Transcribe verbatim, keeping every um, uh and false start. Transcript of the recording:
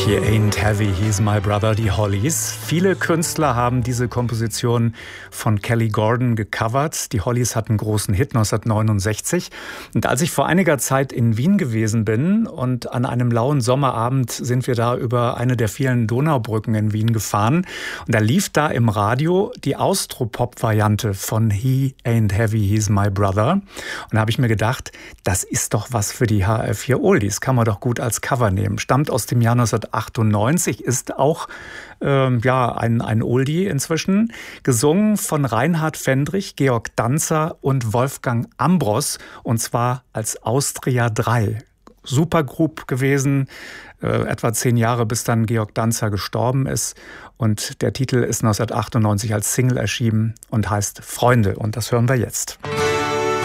He ain't heavy, he's my brother, die Hollies. Viele Künstler haben diese Komposition von Kelly Gordon gecovert. Die Hollies hatten einen großen Hit neunzehnhundertneunundsechzig. Und als ich vor einiger Zeit in Wien gewesen bin und an einem lauen Sommerabend sind wir da über eine der vielen Donaubrücken in Wien gefahren. Und da lief da im Radio die Austropop-Variante von He ain't heavy, he's my brother. Und da habe ich mir gedacht, das ist doch was für die H R vier Oldies. Kann man doch gut als Cover nehmen. Stammt aus dem Jahr neunzehnhundertachtundneunzig, ist auch ähm, ja, ein, ein Oldie inzwischen. Gesungen von Reinhard Fendrich, Georg Danzer und Wolfgang Ambros. Und zwar als Austria drei. Supergroup gewesen, äh, etwa zehn Jahre, bis dann Georg Danzer gestorben ist. Und der Titel ist neunzehnhundertachtundneunzig als Single erschienen und heißt Freunde. Und das hören wir jetzt.